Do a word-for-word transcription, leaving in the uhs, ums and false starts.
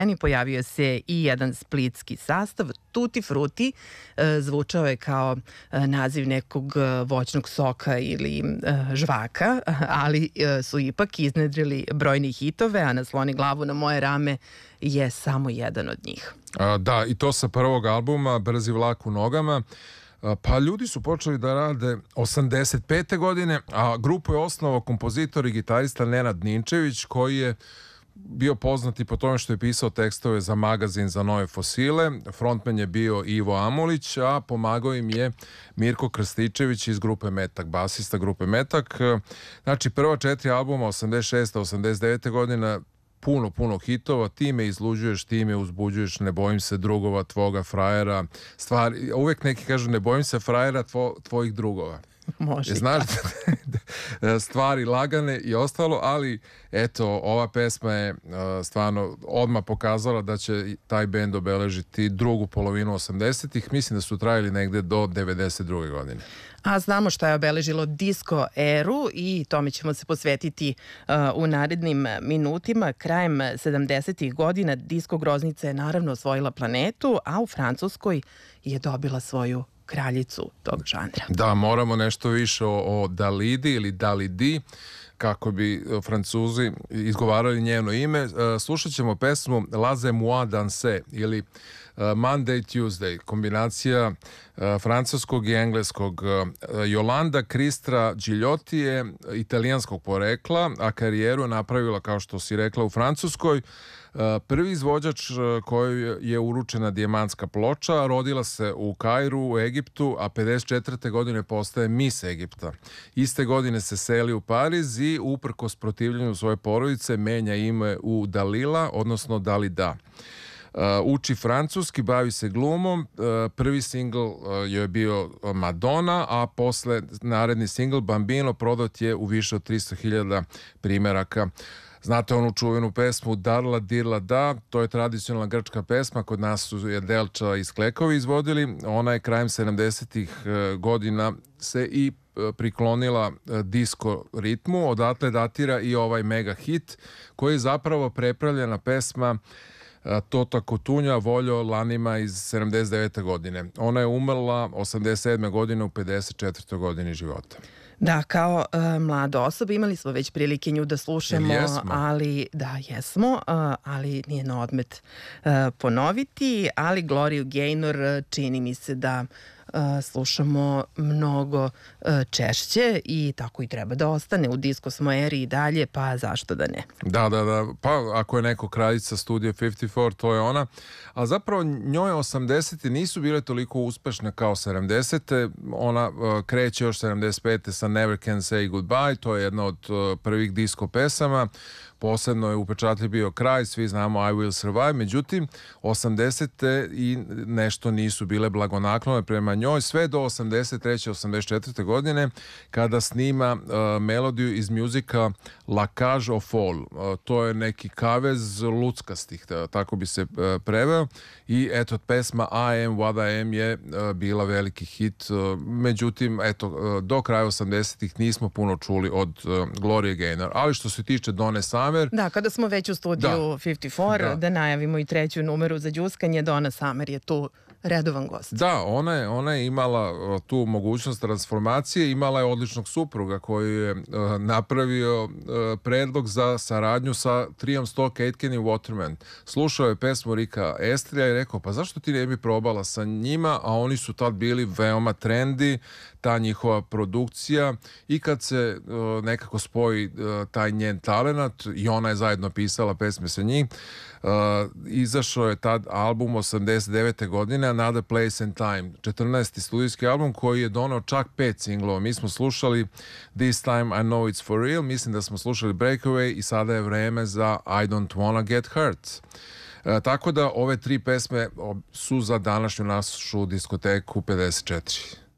pojavio se i jedan splitski sastav, Tutti Frutti, zvučao je kao naziv nekog voćnog soka ili žvaka, ali su ipak iznedrili brojni hitove, a Nasloni glavu na moje rame je samo jedan od njih. A, da, i to sa prvog albuma, Brzi vlak u nogama. Pa ljudi su počeli da rade osamdeset pete godine, a grupu je osnovao kompozitor i gitarista Nenad Ninčević, koji je bio poznat i po tome što je pisao tekstove za magazin za nove fosile. Frontman je bio Ivo Amulić, a pomagao im je Mirko Krstičević iz grupe Metak, basista grupe Metak. Znači, prva četiri albuma, osamdeset šeste osamdeset devete godina, puno, puno hitova, ti me izluđuješ, ti me uzbuđuješ, ne bojim se drugova, tvoga frajera, stvari, uvek neki kažu ne bojim se frajera tvo, tvojih drugova. Može. Znaš, stvari lagane i ostalo, ali eto, ova pesma je uh, stvarno odmah pokazala da će taj bend obeležiti drugu polovinu osamdesetih. Mislim da su trajali negde do devedeset druge godine. A znamo šta je obeležilo disco eru i tome ćemo se posvetiti uh, u narednim minutima. Krajem sedamdesetih godina disco groznica je naravno osvojila planetu, a u Francuskoj je dobila svoju kraljicu tog žanra. Da, moramo nešto više o, o Dalidi ili Dalidi, kako bi Francuzi izgovarali njeno ime. Slušat ćemo pesmu Laissez-moi danser ili Monday Tuesday, kombinacija francuskog i engleskog. Jolanda Kristra Gigliotti je italijanskog porekla, a karijeru je napravila, kao što si rekla, u Francuskoj. Prvi izvođač kojoj je uručena dijamantska ploča, rodila se u Kairu, u Egiptu, a pedeset četvrte godine postaje Miss Egipta. Iste godine se seli u Pariz i uprkos protivljenju svoje porodice menja ime u Dalila, odnosno Dalida. Uh, uči francuski, bavi se glumom. Uh, prvi singl uh, je bio Madonna, a posle naredni singl Bambino prodat je u više od tristo hiljada primeraka. Znate onu čuvenu pesmu Darla Dirla Da, to je tradicionalna grčka pesma, kod nas su je Delča i Sklekovi izvodili. Ona je krajem sedamdesetih godina se i priklonila disco ritmu, odatle datira i ovaj mega hit koji je zapravo prepravljena pesma Tota Cotunja Voglio l'anima iz sedamdeset devete godine. Ona je umrla osamdeset sedme godine u pedeset četvrtoj godini života. Da, kao uh, mlada osoba imali smo već prilike nju da slušamo, ali da, jesmo, uh, ali nije na odmet uh, ponoviti, ali Gloriju Gaynor uh, čini mi se da uh, slušamo mnogo uh, češće i tako i treba da ostane. U disco smo eri i dalje, pa zašto da ne? Da, da, da, pa ako je neko kraljica Studio pedeset četiri, to je ona, a zapravo njoj osamdesete nisu bile toliko uspešne kao sedamdesete. Ona uh, kreće još sedamdeset pete sa Never Can Say Goodbye, to je jedna od uh, prvih disco pesama. Posebno je upečatljiv bio kraj, svi znamo I Will Survive, međutim osamdesete i nešto nisu bile blagonaklone prema njoj, sve do osamdeset treće osamdeset četvrte godine kada snima uh, melodiju iz muzika La Cage aux Folles. Uh, to je neki kavez luckastih, tako bi se uh, preveo, i eto, pesma I Am What I Am je uh, bila veliki hit, uh, međutim eto, uh, do kraja osamdesetih nismo puno čuli od uh, Glorije Gaynor, ali što se tiče Done Summer. Da, kada smo već u studiju da. pedeset četiri, da. da najavimo i treću numeru za đuskanje, Donna Summer je tu redovan gost. Da, ona je, ona je imala tu mogućnost transformacije, imala je odličnog supruga koji je uh, napravio uh, predlog za saradnju sa triom Stock Aitken i Waterman. Slušao je pesmu Rika Astleyja i rekao, pa zašto ti ne bi probala sa njima, a oni su tad bili veoma trendi, ta njihova produkcija, i kad se uh, nekako spoji uh, taj njen talenat i ona je zajedno pisala pesme sa njih, uh, izašao je tad album osamdeset devete godine Another Place and Time, četrnaesti studijski album koji je donao čak pet singlova. Mi smo slušali This Time I Know It's For Real, mislim da smo slušali Breakaway i sada je vreme za I Don't Wanna Get Hurt. E, tako da ove tri pesme su za današnju našu diskoteku pedeset četiri.